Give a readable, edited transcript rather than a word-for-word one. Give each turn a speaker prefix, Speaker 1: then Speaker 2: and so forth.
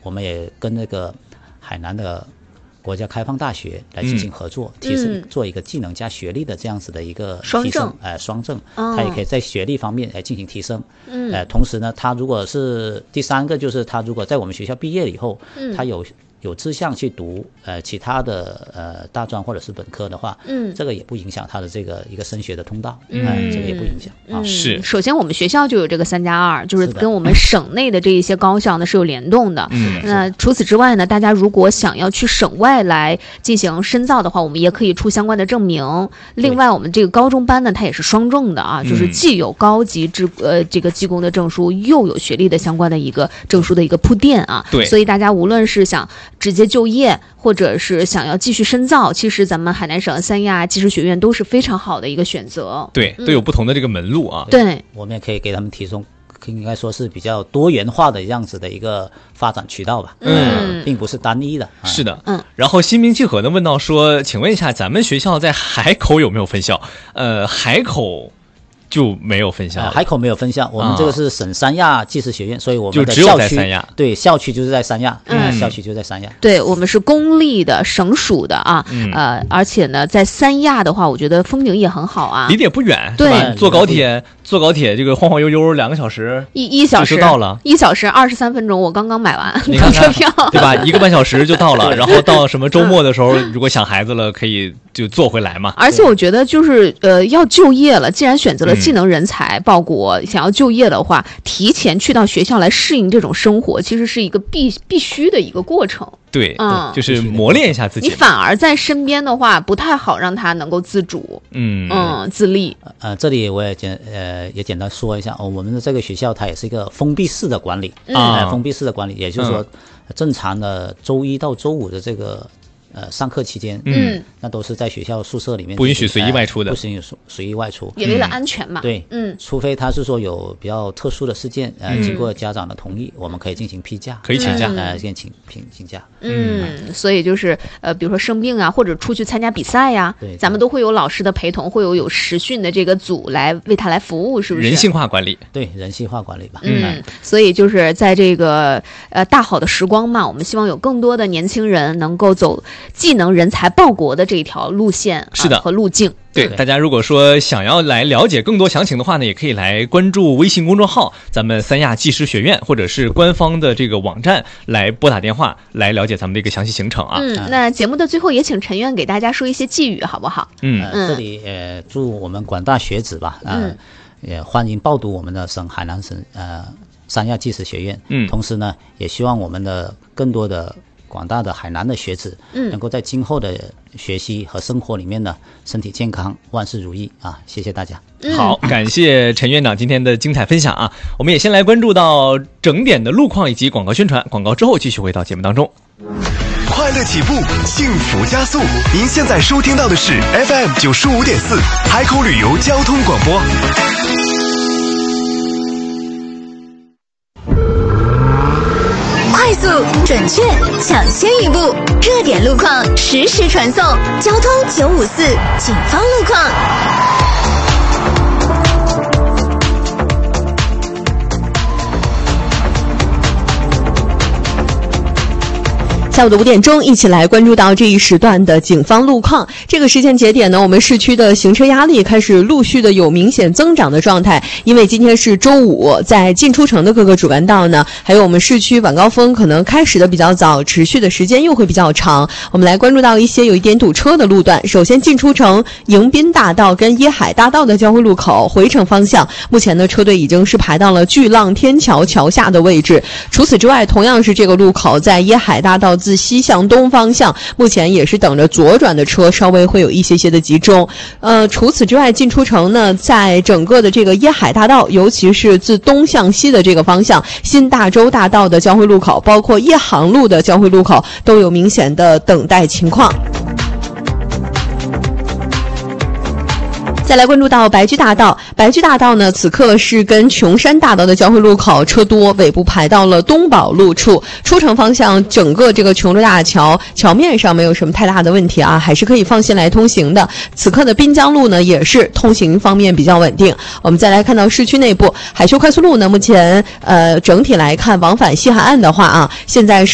Speaker 1: 我们也跟那个海南的国家开放大学来进行合作，提升做一个技能加学历的这样子的一个提升，双证，它也可以在学历方面来进行提升。同时呢，他如果是第三个，就是他如果在我们学校毕业以后，他有志向去读其他的大专或者是本科的话，这个也不影响他的这个一个升学的通道，这个也不影响。
Speaker 2: 是，
Speaker 1: 嗯
Speaker 2: 首先我们学校就有这个3+2，就是跟我们省内的这一些高校呢是有联动的。那除此之外呢，大家如果想要去省外来进行深造的话，我们也可以出相关的证明。另外，我们这个高中班呢，它也是双证的啊，就是既有高级这个技工的证书，又有学历的相关的一个证书的一个铺垫啊。 对，所以大家无论是想直接就业，或者是想要继续深造，其实咱们海南省三亚技师学院都是非常好的一个选择。
Speaker 3: 对，都有不同的这个门路啊。
Speaker 2: 对，
Speaker 1: 我们也可以给他们提供，应该说是比较多元化的这样子的一个发展渠道吧。并不是单一的。
Speaker 3: 是的。然后心平气和的问到说，请问一下，咱们学校在海口有没有分校？海口就没有分校，
Speaker 1: 海口没有分校，我们这个是省三亚技师学院，所以我们的
Speaker 3: 就只有在三亚。
Speaker 1: 对，校区就是在三亚，校区就在三亚。
Speaker 2: 对，我们是公立的、省属的啊，而且呢，在三亚的话，我觉得风景也很好啊，
Speaker 3: 离得也不远，
Speaker 2: 对，
Speaker 3: 坐高铁这个晃晃悠悠2个小时，
Speaker 2: 一小时
Speaker 3: 就到了
Speaker 2: ，1小时23分钟，我刚刚买完
Speaker 3: 你看
Speaker 2: 车票，
Speaker 3: 对吧？1个半小时就到了，然后到什么周末的时候，如果想孩子了，可以就坐回来嘛。
Speaker 2: 而且我觉得就是要就业了，既然选择了技能人才报国，想要就业的话，提前去到学校来适应这种生活，其实是一个必须的一个过程。
Speaker 3: 对，就是磨练一下自己。
Speaker 2: 你反而在身边的话，不太好让他能够自主，自立。
Speaker 1: 这里我也简单说一下我们的这个学校它也是一个封闭式的管理封闭式的管理，也就是说，正常的周一到周五的这个上课期间，那都是在学校宿舍里面，
Speaker 3: 不允许随意外出的，
Speaker 1: 不允许随意外出，
Speaker 2: 也为了安全嘛。
Speaker 1: 对，除非他是说有比较特殊的事件，经过家长的同意，我们可以进行批假，
Speaker 3: 可以请假，
Speaker 1: 请假。
Speaker 2: 所以就是比如说生病啊，或者出去参加比赛呀，咱们都会有老师的陪同，会有实训的这个组来为他来服务，是不是？
Speaker 3: 人性化管理，
Speaker 1: 对，人性化管理吧。
Speaker 2: 所以就是在这个大好的时光嘛，我们希望有更多的年轻人能够走技能人才报国的这一条路线，
Speaker 3: 是的，
Speaker 2: 和路径。
Speaker 3: 对，大家如果说想要来了解更多详情的话呢，也可以来关注微信公众号咱们三亚技师学院，或者是官方的这个网站来拨打电话来了解咱们的一个详细行程啊。
Speaker 2: 那节目的最后也请陈院给大家说一些寄语好不好？
Speaker 1: 这里祝我们广大学子吧，也欢迎报读我们的海南省三亚技师学院。同时呢，也希望我们的更多的广大的海南的学子能够在今后的学习和生活里面呢，身体健康，万事如意啊！谢谢大家。
Speaker 3: 好，感谢陈院长今天的精彩分享啊！我们也先来关注到整点的路况以及广告宣传，广告之后继续回到节目当中。
Speaker 4: 快乐起步，幸福加速。您现在收听到的是 FM 95.4海口旅游交通广播。
Speaker 5: 快速、准确、抢先一步，热点路况实时传送。交通954警方路况。
Speaker 6: 下午的5点钟，一起来关注到这一时段的警方路况。这个时间节点呢，我们市区的行车压力开始陆续的有明显增长的状态。因为今天是周五，在进出城的各个主干道呢，还有我们市区晚高峰可能开始的比较早，持续的时间又会比较长。我们来关注到一些有一点堵车的路段。首先，进出城迎宾大道跟椰海大道的交汇路口回程方向，目前呢车队已经是排到了巨浪天桥桥下的位置。除此之外，同样是这个路口，在椰海大道自西向东方向，目前也是等着左转的车稍微会有一些的集中。除此之外，进出城呢，在整个的这个椰海大道，尤其是自东向西的这个方向，新大洲大道的交汇路口，包括叶航路的交汇路口，都有明显的等待情况。再来关注到白驹大道，白驹大道呢，此刻是跟琼山大道的交汇路口车多，尾部排到了东宝路处。出城方向，整个这个琼州大桥桥面上没有什么太大的问题啊，还是可以放心来通行的。此刻的滨江路呢，也是通行方面比较稳定。我们再来看到市区内部，海修快速路呢，目前整体来看，往返西海岸的话啊，现在是